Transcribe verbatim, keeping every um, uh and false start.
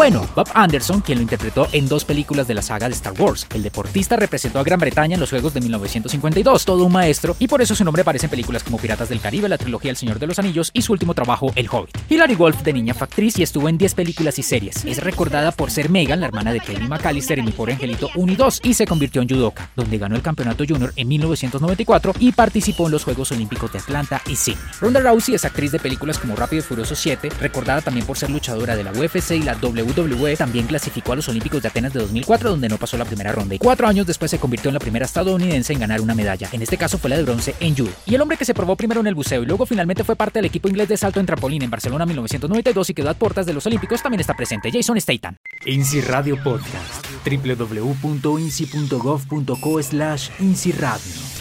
Bueno, Bob Anderson, quien lo interpretó en dos películas de la saga de Star Wars. El deportista representó a Gran Bretaña en los Juegos de mil novecientos cincuenta y dos, todo un maestro, y por eso su nombre aparece en películas como Piratas del Caribe, la trilogía El Señor de los Anillos y su último trabajo, El Hobbit. Hilary Wolf de niña fue actriz y estuvo en diez películas y series. Es recordada por ser Megan, la hermana de Kevin McAllister en Mi Pobre Angelito uno y dos, y se convirtió en judoka, donde ganó el campeonato junior en mil novecientos noventa y cuatro y participó en los Juegos Olímpicos de Atlanta y Sydney. Ronda Rousey es actriz de películas como Rápido y Furioso siete, recordada también por ser luchadora de la U F C y la W W E. También clasificó a los Olímpicos de Atenas de dos mil cuatro, donde no pasó la primera ronda, y cuatro años después se convirtió en la primera estadounidense en ganar una medalla. En este caso fue la de bronce en judo. Y el hombre que se probó primero en el buceo y luego finalmente fue parte del equipo inglés de salto en trampolín en Barcelona mil novecientos noventa y dos y quedó a puertas de los Olímpicos también está presente, Jason Statham. INSI Radio Podcast, w w w punto insi punto gov punto co slash insi radio.